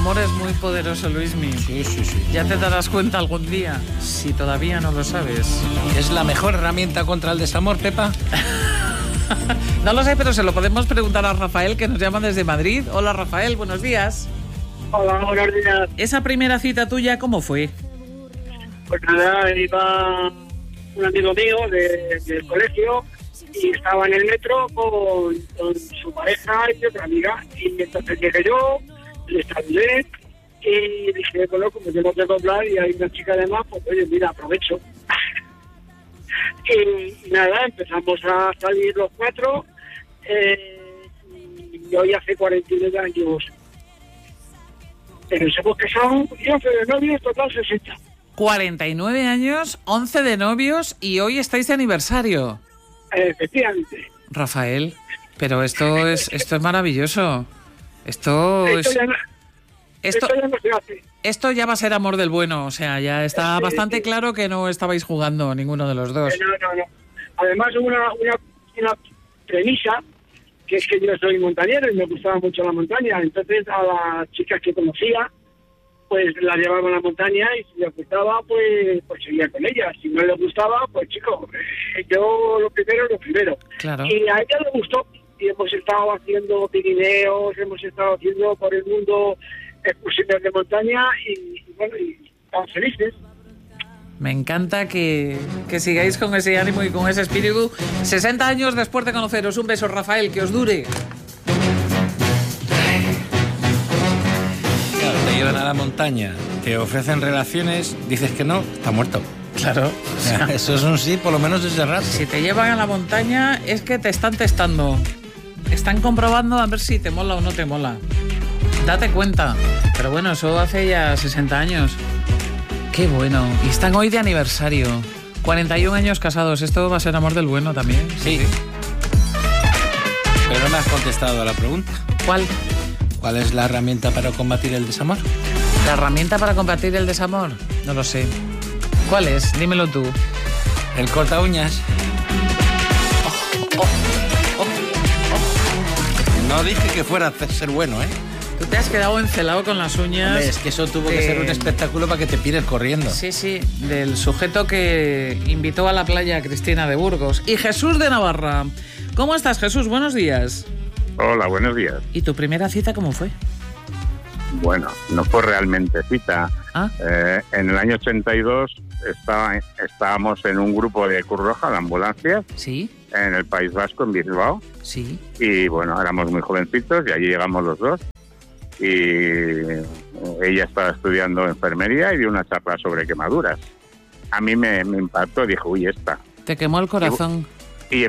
amor es muy poderoso, Luismi. Sí. Ya te darás cuenta algún día, si todavía no lo sabes. ¿Es la mejor herramienta contra el desamor, Pepa? No lo sé, pero se lo podemos preguntar a Rafael, que nos llama desde Madrid. Hola, Rafael, buenos días. Hola, buenos días. ¿Esa primera cita tuya cómo fue? Pues nada, iba un amigo mío del colegio y estaba en el metro con su pareja y otra amiga. Y entonces llegué yo, le saludé y dije, bueno, como yo no tengo hablar y hay una chica además, pues oye, mira, aprovecho. Y nada, empezamos a salir los cuatro y hoy hace 49 años. Pensemos que son 11 de novios, total 60. 49 años, 11 de novios y hoy estáis de aniversario. Efectivamente. Rafael, pero esto es maravilloso. Esto ya no se hace. Esto ya va a ser amor del bueno, o sea, ya está bastante claro que no estabais jugando ninguno de los dos. No. Además, una premisa, que es que yo soy montañero y me gustaba mucho la montaña. Entonces, a las chicas que conocía, pues la llevaba a la montaña y si le gustaba, pues seguía con ella. Si no le gustaba, pues chico, yo lo primero. Claro. Y a ella le gustó y hemos estado haciendo Pirineos, hemos estado haciendo por el mundo excursiones de montaña y bueno, y estamos felices. Me encanta que sigáis con ese ánimo y con ese espíritu. 60 años después de conoceros. Un beso, Rafael, que os dure. Claro, te llevan a la montaña, te ofrecen relaciones, dices que no, está muerto. Claro. O sea, eso es un sí, por lo menos desde rato. Si te llevan a la montaña es que te están testando. Están comprobando a ver si te mola o no te mola. Date cuenta. Pero bueno, eso hace ya 60 años. Qué bueno. Y están hoy de aniversario. 41 años casados. Esto va a ser amor del bueno también. Sí. Pero no me has contestado a la pregunta. ¿Cuál? ¿Cuál es la herramienta para combatir el desamor? ¿La herramienta para combatir el desamor? No lo sé. ¿Cuál es? Dímelo tú. El corta uñas. No dije que fuera a ser bueno, ¿eh? Tú te has quedado encelado con las uñas. Hombre, es que eso tuvo que ser un espectáculo para que te pires corriendo. Sí, del sujeto que invitó a la playa a Cristina de Burgos. Y Jesús de Navarra. ¿Cómo estás, Jesús? Buenos días. Hola, buenos días. ¿Y tu primera cita cómo fue? Bueno, no fue realmente cita. ¿Ah? En el año 82 estábamos en un grupo de Cruz Roja, de ambulancias, Sí. en el País Vasco, en Bilbao. Sí. Y bueno, éramos muy jovencitos y allí llegamos los dos. Y ella estaba estudiando enfermería y dio una charla sobre quemaduras. A mí me impactó, dije, uy, esta. Te quemó el corazón. Y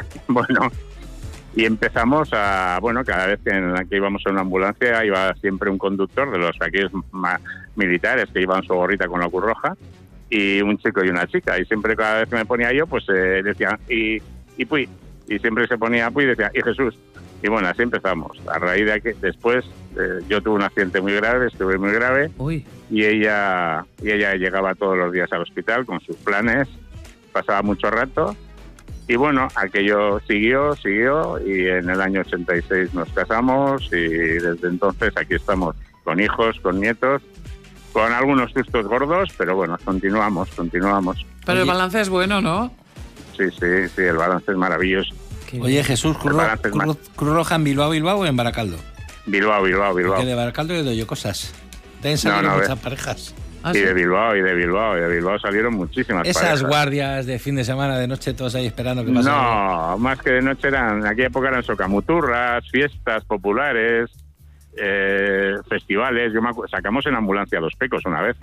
empezamos a, bueno, cada vez que íbamos en una ambulancia iba siempre un conductor de los aquellos militares que iban su gorrita con la Cruz Roja y un chico y una chica. Y siempre cada vez que me ponía yo, pues decía, y Puy. Y siempre se ponía Puy y decía, y Jesús. Y bueno, así empezamos. A raíz de que después yo tuve un accidente muy grave, estuve muy grave. Uy. Y ella llegaba todos los días al hospital con sus planes, pasaba mucho rato. Y bueno, aquello siguió y en el año 86 nos casamos y desde entonces aquí estamos con hijos, con nietos, con algunos sustos gordos, pero bueno, continuamos. Pero el balance es bueno, ¿no? Sí, el balance es maravilloso. Oye, Jesús, ¿Cruz Roja en Bilbao o en Baracaldo? Bilbao. Porque de Baracaldo le doy yo cosas. Deben salir muchas parejas. ¿Ah, Y sí? de Bilbao salieron muchísimas Esas parejas. guardias de fin de semana, de noche, todos ahí esperando que pase. No, más que de noche en aquella época eran socamuturras, fiestas populares, festivales. Sacamos en ambulancia a Los Pecos una vez,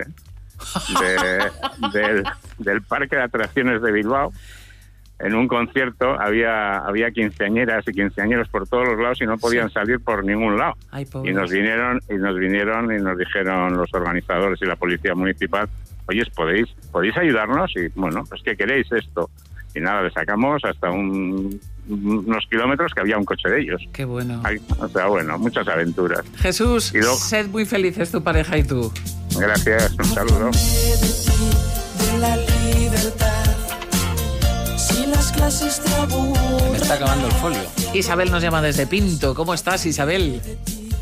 del parque de atracciones de Bilbao. En un concierto había quinceañeras y quinceañeros por todos los lados y no podían salir por ningún lado. Ay, Y nos vinieron y nos dijeron los organizadores y la policía municipal, oye, ¿podéis ayudarnos? Y bueno, pues ¿qué queréis esto? Y nada, le sacamos hasta unos kilómetros que había un coche de ellos. Qué bueno. O sea, bueno, muchas aventuras. Jesús, Y luego- sed muy felices tu pareja y tú. Gracias, un saludo. De la libertad. Si las clases te aburren. Me está acabando el folio. Isabel nos llama desde Pinto. ¿Cómo estás, Isabel?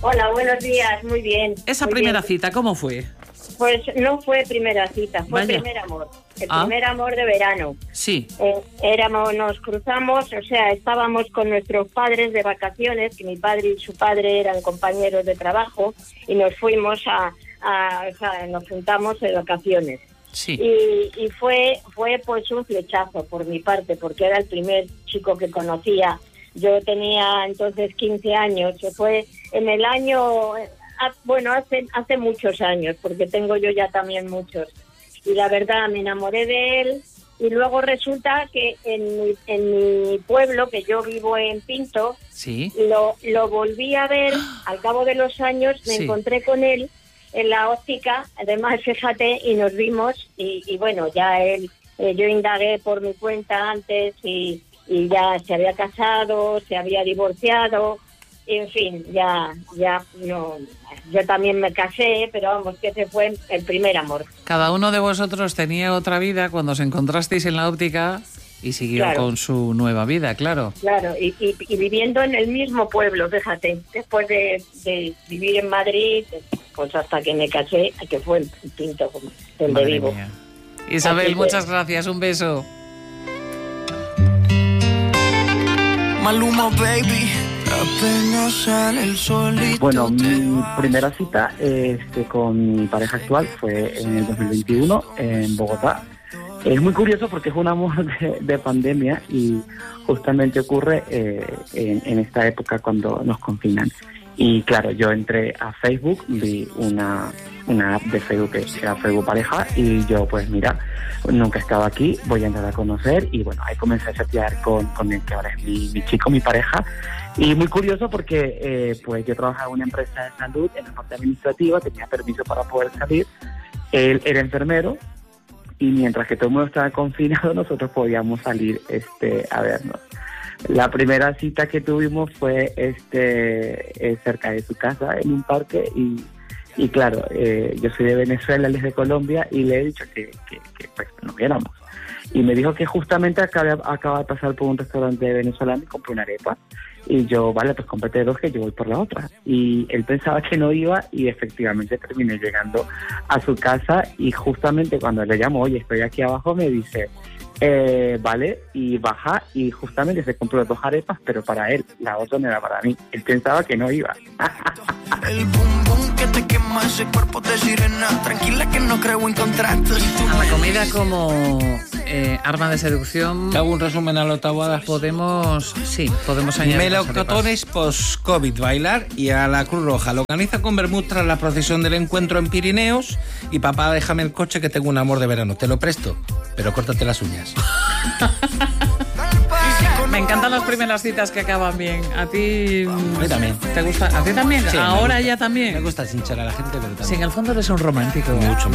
Hola, buenos días, muy bien. Esa muy primera bien. cita, ¿cómo fue? Pues no fue primera cita, fue Vaya. primer amor. El Ah. primer amor de verano. Sí. Nos cruzamos, o sea, estábamos con nuestros padres de vacaciones, que mi padre y su padre eran compañeros de trabajo, y nos fuimos o sea, nos juntamos de vacaciones. Sí. Y fue pues un flechazo por mi parte, porque era el primer chico que conocía. Yo tenía entonces 15 años, que fue en el año, hace muchos años, porque tengo yo ya también muchos. Y la verdad, me enamoré de él, y luego resulta que en mi pueblo, que yo vivo en Pinto, Sí. lo volví a ver, al cabo de los años me Sí. encontré con él en la óptica, además, fíjate, y nos vimos, y bueno, ya yo indagué por mi cuenta antes, y ya se había casado, se había divorciado, y en fin, ya no, yo también me casé, pero vamos, que ese fue el primer amor. Cada uno de vosotros tenía otra vida cuando os encontrasteis en la óptica y siguió Claro. con su nueva vida, claro. Claro, y viviendo en el mismo pueblo, fíjate, después de vivir en Madrid, pues hasta que me casé, que fue en Pinto, donde Madre vivo. mía. Isabel, Así que- muchas gracias, un beso. Maluma, baby. Apenas sale el solito. Bueno, mi primera cita con mi pareja actual fue en el 2021 en Bogotá. Es muy curioso porque es un amor de pandemia y justamente ocurre en esta época cuando nos confinan. Y claro, yo entré a Facebook, vi una app de Facebook que era Facebook Pareja, y yo pues mira, nunca he estado aquí, voy a entrar a conocer, y bueno, ahí comencé a chatear con el que ahora es mi chico, mi pareja. Y muy curioso porque pues yo trabajaba en una empresa de salud en la parte administrativa, tenía permiso para poder salir, él era enfermero, y mientras que todo el mundo estaba confinado, nosotros podíamos salir a vernos. La primera cita que tuvimos fue cerca de su casa, en un parque, y claro, yo soy de Venezuela, él es de Colombia, y le he dicho que pues nos viéramos. Y me dijo que justamente acaba de pasar por un restaurante venezolano y compré una arepa. Y yo, vale, pues cómprate dos que yo voy por la otra. Y él pensaba que no iba, y efectivamente terminé llegando a su casa, y justamente cuando le llamo, oye, estoy aquí abajo, me dice, vale, y baja, y justamente se compró dos arepas, pero para él, la otra no era para mí. Él pensaba que no iba. El bum bum que te quema ese cuerpo de sirena. Tranquila que no creo en contratos. A la comida como arma de seducción Te hago un resumen a lo tabuadas. podemos añadir más Melocotones post-COVID, bailar, y a la Cruz Roja. Lo organiza con Bermud tras la procesión del encuentro en Pirineos. Y papá, déjame el coche que tengo un amor de verano. Te lo presto, pero córtate las uñas. Me encantan las primeras citas que acaban bien. ¿A ti mí también. te gusta? ¿A ti también? Sí, me Ahora gusta. ya también. Me gusta hinchar a la gente, pero también. Si en el fondo eres un romántico. Mucho.